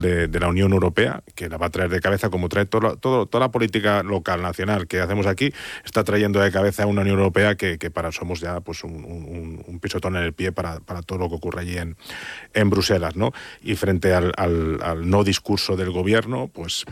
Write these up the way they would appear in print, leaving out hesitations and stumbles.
de la Unión Europea, que la va a traer de cabeza como trae toda la política local, nacional que hacemos aquí, está trayendo de cabeza a una Unión Europea que para somos ya pues un pisotón en el pie para todo lo que ocurre allí en Bruselas, ¿no? Y frente al no discurso del gobierno, pues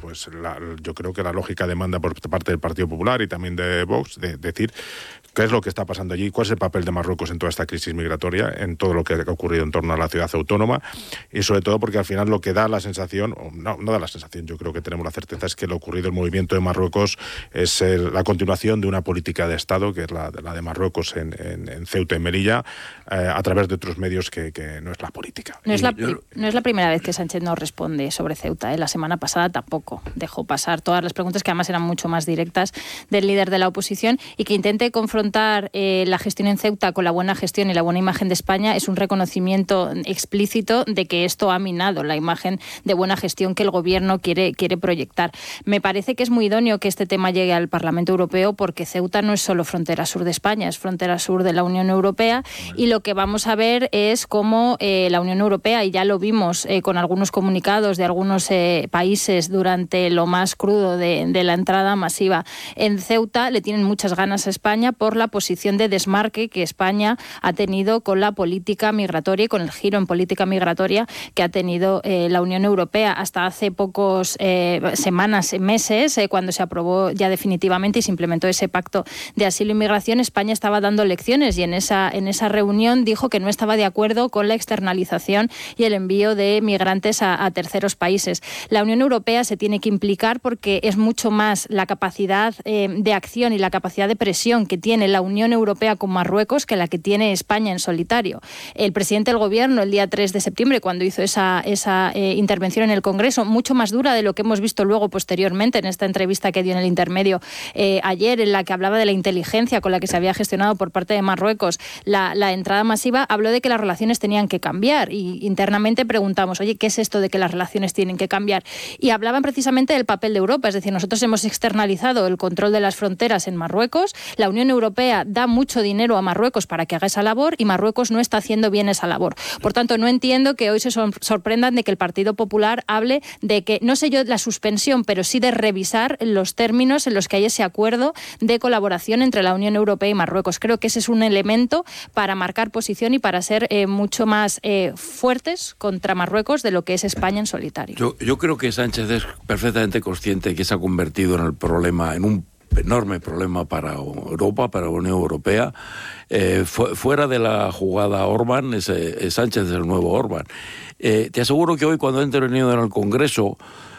yo creo que la lógica demanda por parte del Partido Popular y también de Vox de decir qué es lo que está pasando allí, cuál es el papel de Marruecos en toda esta crisis migratoria, en todo lo que ha ocurrido en torno a la ciudad autónoma, y sobre todo porque al final lo que da la sensación, o no da la sensación, yo creo que tenemos la certeza, es que lo ocurrido en el movimiento de Marruecos es la continuación de una política de Estado, que es la de Marruecos en Ceuta y Melilla, a través de otros medios que no es la política. No es la primera vez que Sánchez no responde sobre Ceuta, ¿eh? La semana pasada tampoco dejó pasar todas las preguntas, que además eran mucho más directas, del líder de la oposición, y que intente confrontar la gestión en Ceuta con la buena gestión y la buena imagen de España es un reconocimiento explícito de que esto ha minado la imagen de buena gestión que el gobierno quiere proyectar. Me parece que es muy idóneo que este tema llegue al Parlamento Europeo, porque Ceuta no es solo frontera sur de España, es frontera sur de la Unión Europea, y lo que vamos a ver es cómo la Unión Europea, y ya lo vimos con algunos comunicados de algunos países durante lo más crudo de la entrada masiva en Ceuta, le tienen muchas ganas a España por la posición de desmarque que España ha tenido con la política migratoria y con el giro en política migratoria que ha tenido la Unión Europea. Hasta hace pocos semanas, meses, cuando se aprobó ya definitivamente y se implementó ese pacto de asilo e inmigración, España estaba dando lecciones, y en esa reunión dijo que no estaba de acuerdo con la externalización y el envío de migrantes a terceros países. La Unión Europea se tiene que implicar, porque es mucho más la capacidad de acción y la capacidad de presión que tiene la Unión Europea con Marruecos que la que tiene España en solitario. El presidente del gobierno, el día 3 de septiembre, cuando hizo esa intervención en el Congreso, mucho más dura de lo que hemos visto luego posteriormente en esta entrevista que dio en el intermedio ayer, en la que hablaba de la inteligencia con la que se había gestionado por parte de Marruecos la entrada masiva, habló de que las relaciones tenían que cambiar, y internamente preguntamos, oye, ¿qué es esto de que las relaciones tienen que cambiar? Y hablaban precisamente del papel de Europa, es decir, nosotros hemos externalizado el control de las fronteras en Marruecos, la Unión Europea da mucho dinero a Marruecos para que haga esa labor, y Marruecos no está haciendo bien esa labor. Por tanto, no entiendo que hoy se sorprendan de que el Partido Popular hable de que, no sé yo, la suspensión, pero sí de revisar los términos en los que hay ese acuerdo de colaboración entre la Unión Europea y Marruecos. Creo que ese es un elemento para marcar posición y para ser mucho más fuertes contra Marruecos de lo que es España en solitario. Yo creo que Sánchez es perfectamente consciente que se ha convertido en un enorme problema para Europa, para la Unión Europea. Fuera de la jugada Orbán, Sánchez es el nuevo Orbán. Te aseguro que hoy, cuando ha intervenido en el Congreso,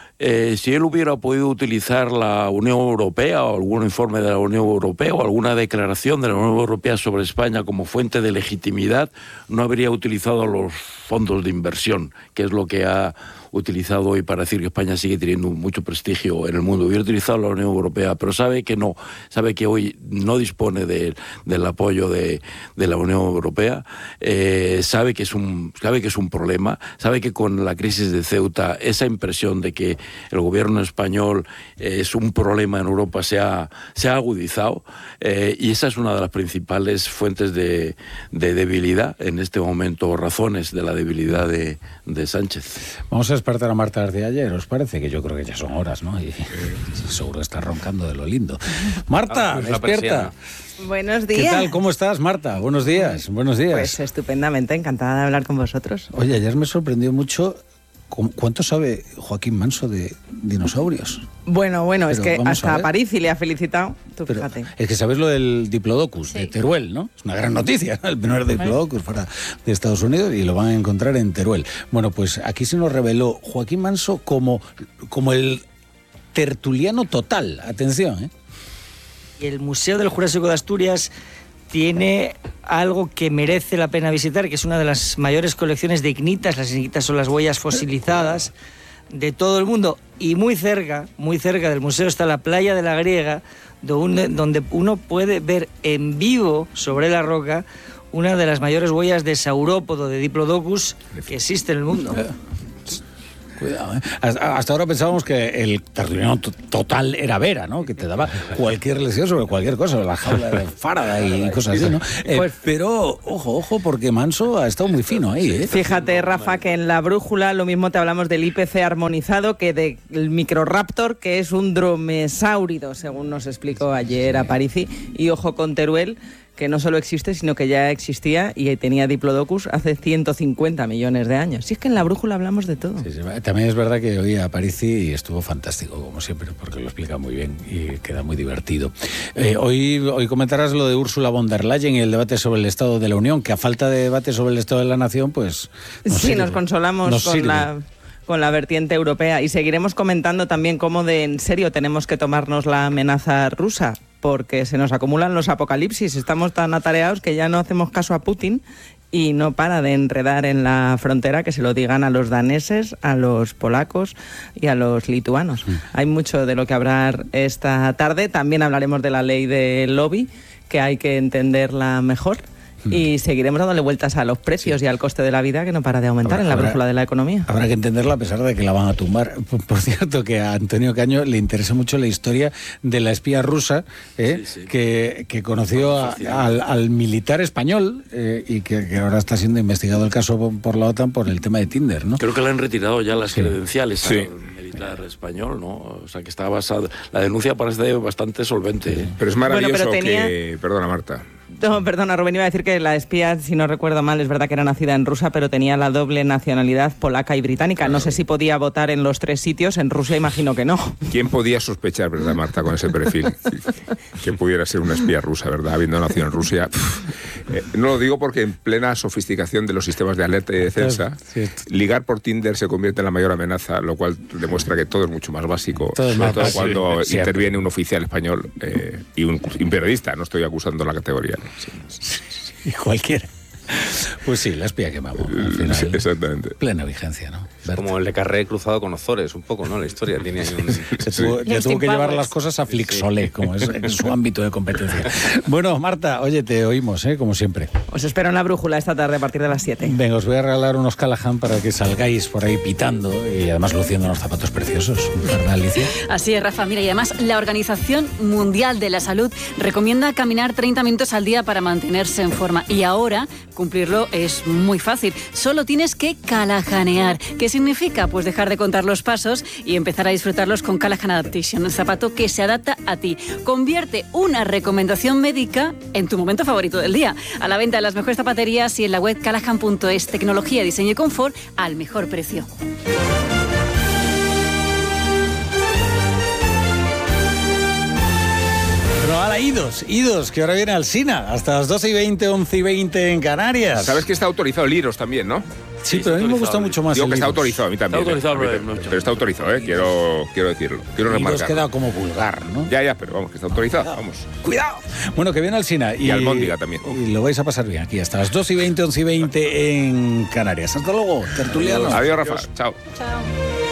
si él hubiera podido utilizar la Unión Europea o algún informe de la Unión Europea o alguna declaración de la Unión Europea sobre España como fuente de legitimidad, no habría utilizado los fondos de inversión, que es lo que ha utilizado hoy para decir que España sigue teniendo mucho prestigio en el mundo. Hubiera utilizado la Unión Europea, pero sabe que no, sabe que hoy no dispone del apoyo de la Unión Europea, sabe que es un problema, sabe que con la crisis de Ceuta esa impresión de que el gobierno español es un problema en Europa se ha agudizado, y esa es una de las principales fuentes de debilidad en este momento, razones de la debilidad de Sánchez. Vamos a despertar a Marta desde ayer, ¿os parece? Que yo creo que ya son horas, ¿no? Y seguro está roncando de lo lindo. Marta, despierta. Buenos días. ¿Qué tal? ¿Cómo estás, Marta? Buenos días. Buenos días. Pues estupendamente, encantada de hablar con vosotros. Oye, ayer me sorprendió mucho cuánto sabe Joaquín Manso de dinosaurios. Bueno, es que hasta Parisi le ha felicitado. Tú fíjate. Es que sabes lo del Diplodocus, de Teruel, ¿no? Es una gran noticia, ¿no? El primer Diplodocus fuera de Estados Unidos, y lo van a encontrar en Teruel. Bueno, pues aquí se nos reveló Joaquín Manso como el tertuliano total. Atención, ¿eh? Y el Museo del Jurásico de Asturias tiene algo que merece la pena visitar, que es una de las mayores colecciones de ignitas. Las ignitas son las huellas fosilizadas de todo el mundo, y muy cerca del museo está la playa de la Griega, donde uno puede ver en vivo sobre la roca una de las mayores huellas de saurópodo, de Diplodocus, que existe en el mundo. Cuidado, ¿eh? Hasta ahora pensábamos que el terreno total era Vera, ¿no? Que te daba cualquier lesión sobre cualquier cosa, la jaula de Faraday y cosas así, ¿no? Pero, ojo, porque Manso ha estado muy fino ahí, ¿eh? Fíjate, Rafa, que en la brújula lo mismo te hablamos del IPC armonizado que del Microraptor, que es un dromesáurido, según nos explicó ayer Aparici. Y ojo con Teruel, que no solo existe, sino que ya existía y tenía Diplodocus hace 150 millones de años. Si es que en la brújula hablamos de todo. Sí, también es verdad que oí a Aparici y estuvo fantástico, como siempre, porque lo explica muy bien y queda muy divertido. Hoy comentarás lo de Ursula von der Leyen y el debate sobre el Estado de la Unión, que a falta de debate sobre el Estado de la Nación, pues... Nos consolamos con la vertiente europea y seguiremos comentando también cómo de en serio tenemos que tomarnos la amenaza rusa, porque se nos acumulan los apocalipsis, estamos tan atareados que ya no hacemos caso a Putin y no para de enredar en la frontera, que se lo digan a los daneses, a los polacos y a los lituanos. Hay mucho de lo que hablar esta tarde, también hablaremos de la ley del lobby, que hay que entenderla mejor. Y seguiremos dándole vueltas a los precios y al coste de la vida, que no para de aumentar en la brújula de la economía. Habrá que entenderla a pesar de que la van a tumbar. Por cierto, que a Antonio Caño le interesa mucho la historia de la espía rusa que conoció al militar español y que ahora está siendo investigado el caso por la OTAN por el tema de Tinder, ¿no? Creo que le han retirado ya las credenciales al militar español, ¿no? O sea, que está basada... La denuncia parece bastante solvente. Pero es maravilloso que... Perdona, Marta. No, perdona, Rubén, iba a decir que la espía, si no recuerdo mal, es verdad que era nacida en Rusia, pero tenía la doble nacionalidad polaca y británica. No sé si podía votar en los 3 sitios, en Rusia imagino que no. ¿Quién podía sospechar, verdad, Marta, con ese perfil, que pudiera ser una espía rusa, verdad, habiendo nacido en Rusia? No lo digo porque en plena sofisticación de los sistemas de alerta y defensa, ligar por Tinder se convierte en la mayor amenaza, lo cual demuestra que todo es mucho más básico, sobre todo cuando interviene un oficial español y un periodista. No estoy acusando la categoría. Y cualquiera. Pues sí, la espía que vamos. Al final, sí, exactamente. Plena vigencia, ¿no? Como el de Carré cruzado con Ozores, un poco, ¿no? La historia tiene ahí un... tuvo que llevar las cosas a Flixolé, como es en su ámbito de competencia. Bueno, Marta, oye, te oímos, como siempre. Os espero en la brújula esta tarde a partir de las 7. Venga, os voy a regalar unos Callahan para que salgáis por ahí pitando y además luciendo unos zapatos preciosos, ¿verdad, Alicia? Así es, Rafa. Mira, y además la Organización Mundial de la Salud recomienda caminar 30 minutos al día para mantenerse en forma. Y ahora cumplirlo es muy fácil. Solo tienes que callahanear. ¿Qué significa? Pues dejar de contar los pasos y empezar a disfrutarlos con Callahan Adaptation, el zapato que se adapta a ti. Convierte una recomendación médica en tu momento favorito del día. A la venta en las mejores zapaterías y en la web callahan.es. Tecnología, diseño y confort al mejor precio. Pero ahora idos, que ahora viene Alsina, hasta las 12:20, 11:20 en Canarias. Sabes que está autorizado el Iros también, ¿no? Sí, pero a mí me gusta mucho más. Digo el que está Iros. autorizado, a mí también. Está autorizado, pero está autorizado, quiero decirlo. Quiero remarcarlo. queda como vulgar, ¿no? Ya, pero vamos, que está autorizado, vamos. ¡Cuidado! Bueno, que viene Alsina. Y Almóndiga también. Y lo vais a pasar bien aquí, hasta las 12:20, 11:20 en Canarias. Hasta luego, tertulianos. Adiós, Rafa. Chao. Chao.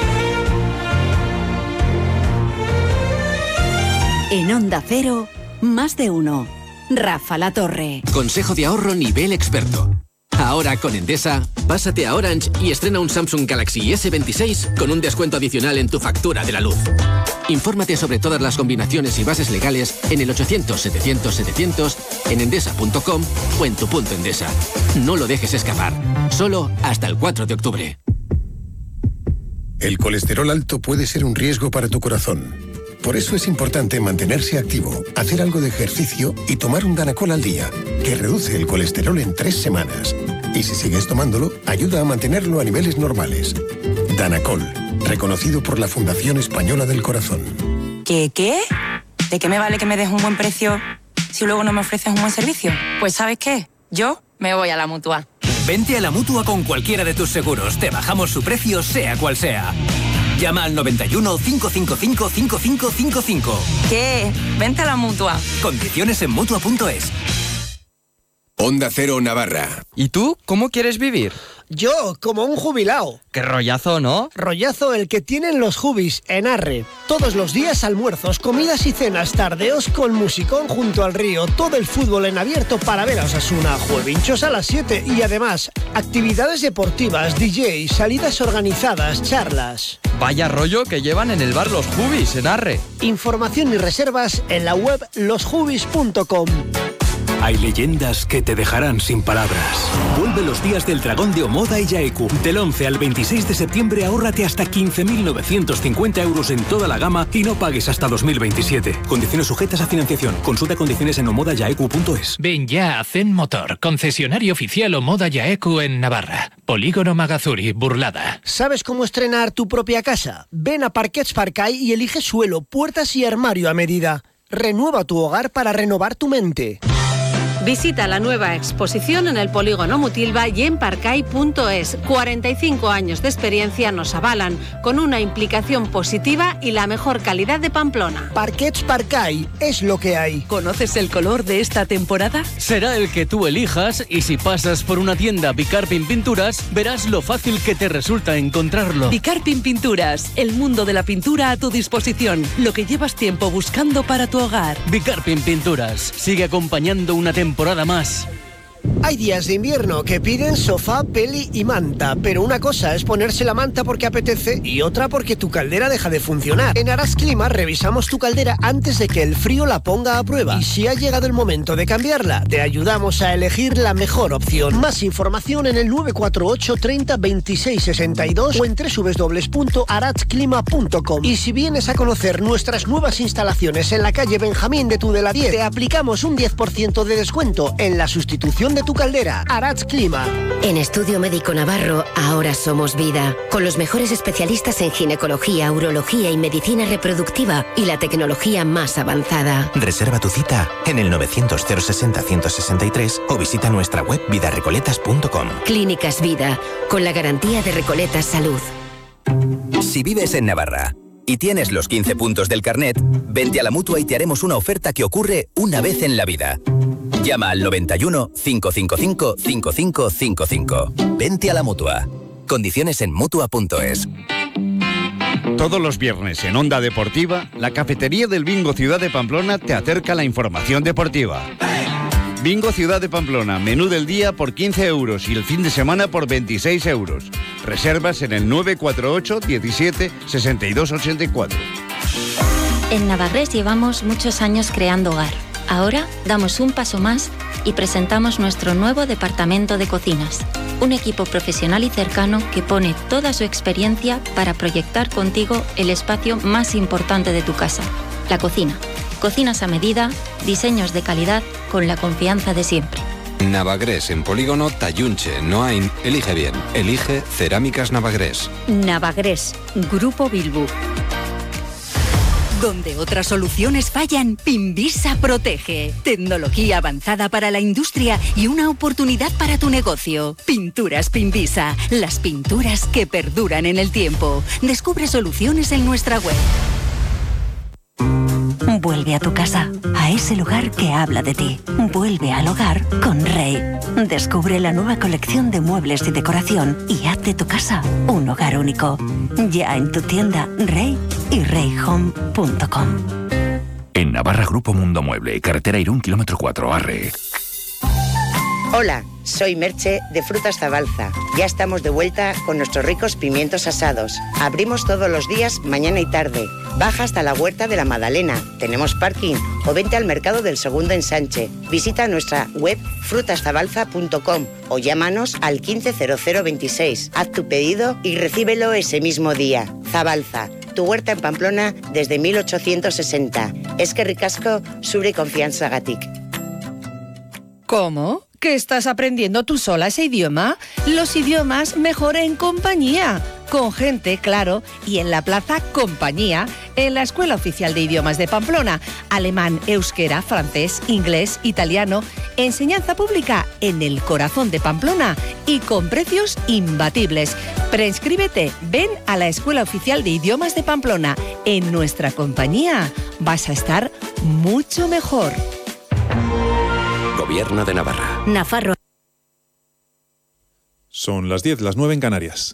En Onda Cero, más de uno. Rafa La Torre. Consejo de ahorro nivel experto. Ahora con Endesa, pásate a Orange y estrena un Samsung Galaxy S26 con un descuento adicional en tu factura de la luz. Infórmate sobre todas las combinaciones y bases legales en el 800-700-700, en endesa.com o en tu punto Endesa. No lo dejes escapar. Solo hasta el 4 de octubre. El colesterol alto puede ser un riesgo para tu corazón. Por eso es importante mantenerse activo, hacer algo de ejercicio y tomar un Danacol al día, que reduce el colesterol en 3 semanas. Y si sigues tomándolo, ayuda a mantenerlo a niveles normales. Danacol, reconocido por la Fundación Española del Corazón. ¿Qué? ¿De qué me vale que me des un buen precio si luego no me ofreces un buen servicio? Pues ¿sabes qué? Yo me voy a la Mutua. Vente a la Mutua con cualquiera de tus seguros. Te bajamos su precio, sea cual sea. Llama al 91 555 5555. ¿Qué? Vente a la Mutua. Condiciones en Mutua.es. Onda Cero Navarra. ¿Y tú cómo quieres vivir? Yo, como un jubilao. ¡Qué rollazo, ¿no? Rollazo el que tienen los jubis en Arre. Todos los días almuerzos, comidas y cenas, tardeos con musicón junto al río, todo el fútbol en abierto para ver a Osasuna, juevinchos a las 7 y además actividades deportivas, DJ, salidas organizadas, charlas. Vaya rollo que llevan en el bar Los Jubis en Arre. Información y reservas en la web losjubis.com. Hay leyendas que te dejarán sin palabras. Vuelve los días del dragón de Omoda y Yaeku. Del 11 al 26 de septiembre ahórrate hasta 15.950 euros en toda la gama y no pagues hasta 2027. Condiciones sujetas a financiación. Consulta condiciones en omodayaeku.es. Ven ya a Zen Motor, concesionario oficial Omoda Yaeku en Navarra. Polígono Magazuri, Burlada. ¿Sabes cómo estrenar tu propia casa? Ven a Parquets Parcay y elige suelo, puertas y armario a medida. Renueva tu hogar para renovar tu mente. Visita la nueva exposición en el Polígono Mutilva y en parcay.es. 45 años de experiencia nos avalan, con una implicación positiva y la mejor calidad de Pamplona. Parquets Parcay es lo que hay. ¿Conoces el color de esta temporada? Será el que tú elijas y si pasas por una tienda Bicarpin Pinturas, verás lo fácil que te resulta encontrarlo. Bicarpin Pinturas, el mundo de la pintura a tu disposición, lo que llevas tiempo buscando para tu hogar. Bicarpin Pinturas, sigue acompañando una temporada más. Hay días de invierno que piden sofá, peli y manta, pero una cosa es ponerse la manta porque apetece y otra porque tu caldera deja de funcionar. En Aras Clima revisamos tu caldera antes de que el frío la ponga a prueba y si ha llegado el momento de cambiarla, te ayudamos a elegir la mejor opción. Más información en el 948 30 26 62 o en www.aratsclima.com. Y si vienes a conocer nuestras nuevas instalaciones en la calle Benjamín de Tudela 10, te aplicamos un 10% de descuento en la sustitución de tu caldera. Arats Clima. En Estudio Médico Navarro ahora somos vida, con los mejores especialistas en ginecología, urología y medicina reproductiva y la tecnología más avanzada. Reserva tu cita en el 900 060 163 o visita nuestra web vidarecoletas.com. Clínicas Vida, con la garantía de Recoletas Salud. Si vives en Navarra y tienes los 15 puntos del carnet, vente a la Mutua y te haremos una oferta que ocurre una vez en la vida. Llama al 91 555 5555. Vente a la Mutua. Condiciones en Mutua.es. Todos los viernes en Onda Deportiva, la cafetería del Bingo Ciudad de Pamplona te acerca la información deportiva. Bingo Ciudad de Pamplona, menú del día por 15 euros y el fin de semana por 26 euros. Reservas en el 948 17 62 84. En Navarrés llevamos muchos años creando hogar. Ahora damos un paso más y presentamos nuestro nuevo departamento de cocinas. Un equipo profesional y cercano que pone toda su experiencia para proyectar contigo el espacio más importante de tu casa, la cocina. Cocinas a medida, diseños de calidad con la confianza de siempre. Navagrés en Polígono Tayunche, Noain. Elige bien. Elige Cerámicas Navagrés. Navagrés, Grupo Bilbu. Donde otras soluciones fallan, Pinvisa protege. Tecnología avanzada para la industria y una oportunidad para tu negocio. Pinturas Pinvisa, las pinturas que perduran en el tiempo. Descubre soluciones en nuestra web. Vuelve a tu casa, a ese lugar que habla de ti. Vuelve al hogar con Rey. Descubre la nueva colección de muebles y decoración y haz de tu casa un hogar único. Ya en tu tienda Rey y reyhome.com. En Navarra, Grupo Mundo Mueble, carretera Irún, kilómetro 4, Arre. Hola, soy Merche de Frutas Zabalza. Ya estamos de vuelta con nuestros ricos pimientos asados. Abrimos todos los días, mañana y tarde. Baja hasta la Huerta de la Madalena. Tenemos parking. O vente al Mercado del Segundo Ensanche. Visita nuestra web frutaszabalza.com o llámanos al 150026. Haz tu pedido y recíbelo ese mismo día. Zabalza, tu huerta en Pamplona desde 1860. Eskerrik asko, zure konfiantzagatik. ¿Cómo? ¿Que estás aprendiendo tú sola ese idioma? Los idiomas mejor en compañía. Con gente, claro, y en la Plaza Compañía, en la Escuela Oficial de Idiomas de Pamplona. Alemán, euskera, francés, inglés, italiano. Enseñanza pública en el corazón de Pamplona y con precios imbatibles. Preinscríbete, ven a la Escuela Oficial de Idiomas de Pamplona. En nuestra compañía vas a estar mucho mejor. Gobierno de Navarra. Nafarro. Son las 10, las 9 en Canarias.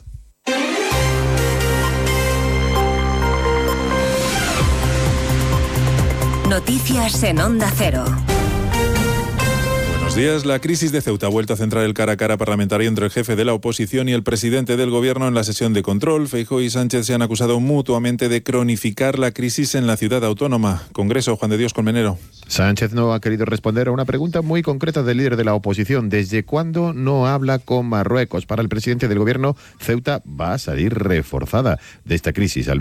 Noticias en Onda Cero. Buenos días. La crisis de Ceuta ha vuelto a centrar el cara a cara parlamentario entre el jefe de la oposición y el presidente del gobierno en la sesión de control. Feijóo y Sánchez se han acusado mutuamente de cronificar la crisis en la ciudad autónoma. Congreso, Juan de Dios Colmenero. Sánchez no ha querido responder a una pregunta muy concreta del líder de la oposición. ¿Desde cuándo no habla con Marruecos? Para el presidente del gobierno, Ceuta va a salir reforzada de esta crisis.